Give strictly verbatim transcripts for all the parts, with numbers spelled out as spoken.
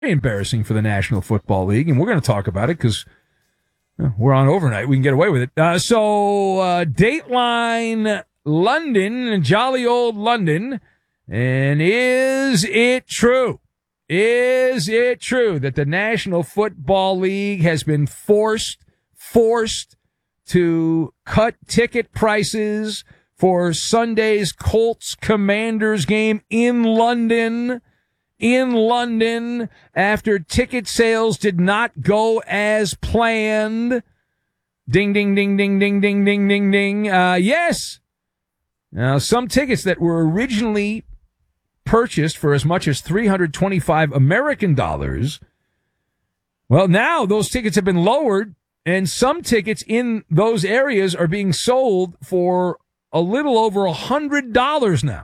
embarrassing for the National Football League, and we're going to talk about it because we're on overnight. We can get away with it. Uh, so, uh, Dateline London, jolly old London, and is it true? Is it true that the National Football League has been forced, forced to cut ticket prices for Sunday's Colts Commanders game in London? In London, after ticket sales did not go as planned. Ding, ding, ding, ding, ding, ding, ding, ding, ding. Uh, yes. Now, some tickets that were originally purchased for as much as three hundred twenty-five American dollars, well, now those tickets have been lowered, and some tickets in those areas are being sold for a little over one hundred dollars now.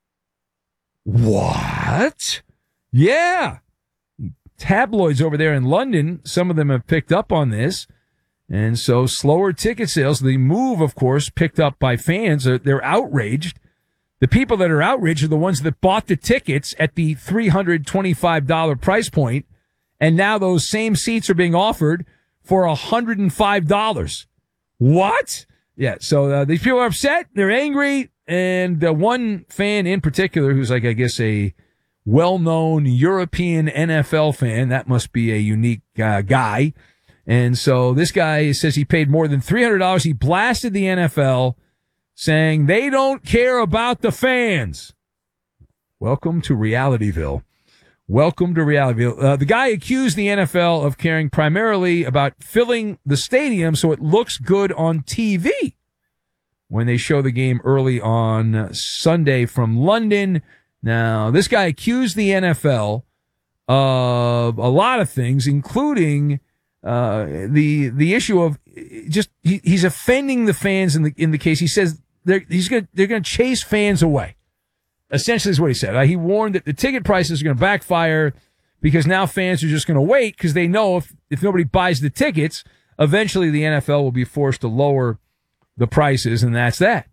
What? Yeah. Tabloids over there in London, some of them have picked up on this. And so slower ticket sales, the move, of course, picked up by fans. They're outraged. The people that are outraged are the ones that bought the tickets at the three hundred twenty-five dollars price point, and now those same seats are being offered for one hundred five dollars. What? Yeah, so uh, these people are upset. They're angry. And uh, one fan in particular, who's like, I guess, a well-known European N F L fan, that must be a unique uh, guy. And so this guy says he paid more than three hundred dollars. He blasted the N F L, saying they don't care about the fans. Welcome to Realityville. Welcome to Realityville. Uh, the guy accused the N F L of caring primarily about filling the stadium so it looks good on T V when they show the game early on Sunday from London. Now, this guy accused the N F L of a lot of things, including uh, the the issue of just he, he's offending the fans in the in the case. He says they're he's going they're going to chase fans away. Essentially, is what he said. Uh, he warned that the ticket prices are going to backfire because now fans are just going to wait because they know if if nobody buys the tickets, eventually the N F L will be forced to lower the prices, and that's that.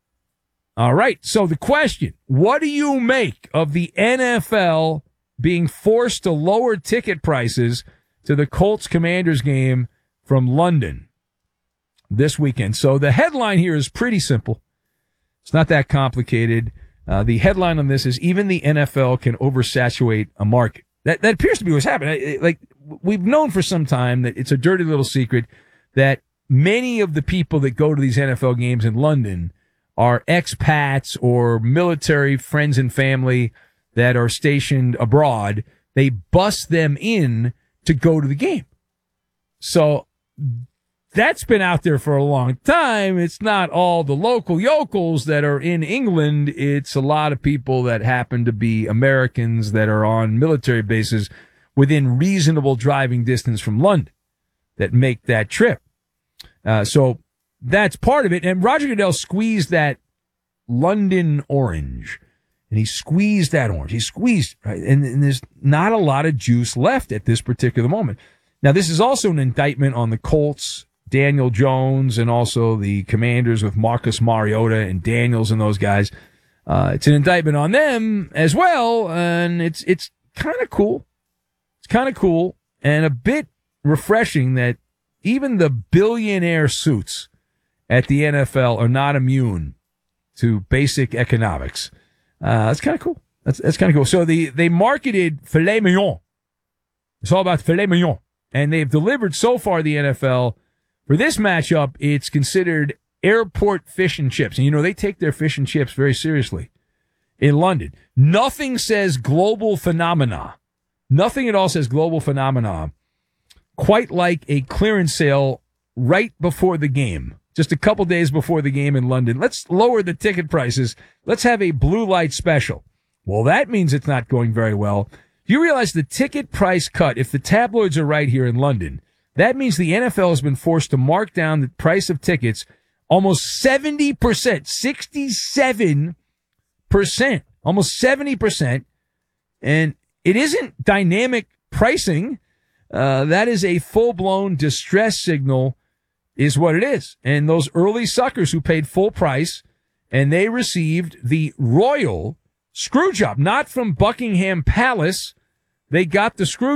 All right. So the question, what do you make of the N F L being forced to lower ticket prices to the Colts Commanders game from London this weekend? So the headline here is pretty simple. It's not that complicated. Uh, the headline on this is even the N F L can oversaturate a market. That, that appears to be what's happening. Like, we've known for some time that it's a dirty little secret that many of the people that go to these N F L games in London are expats or military friends and family that are stationed abroad. They bus them in to go to the game. So that's been out there for a long time. It's not all the local yokels that are in England. It's a lot of people that happen to be Americans that are on military bases within reasonable driving distance from London that make that trip. Uh, so that's part of it. And Roger Goodell squeezed that London orange. And he squeezed that orange. He squeezed, right? And, and there's not a lot of juice left at this particular moment. Now, this is also an indictment on the Colts, Daniel Jones, and also the Commanders with Marcus Mariota and Daniels and those guys. Uh, it's an indictment on them as well. And it's, it's kind of cool. It's kind of cool and a bit refreshing that even the billionaire suits at the N F L are not immune to basic economics. Uh, that's kind of cool. That's that's kind of cool. So the they marketed filet mignon. It's all about filet mignon, and they've delivered so far. The N F L for this matchup, it's considered airport fish and chips, and you know they take their fish and chips very seriously in London. Nothing says global phenomena. Nothing at all says global phenomena. Quite like a clearance sale right before the game. Just a couple days before the game in London. Let's lower the ticket prices. Let's have a blue light special. Well, that means it's not going very well. You realize the ticket price cut, if the tabloids are right here in London, that means the N F L has been forced to mark down the price of tickets almost seventy percent, sixty-seven percent, almost seventy percent. And it isn't dynamic pricing. Uh, that is a full-blown distress signal is what it is. And those early suckers who paid full price and they received the royal screw job, not from Buckingham Palace, they got the screw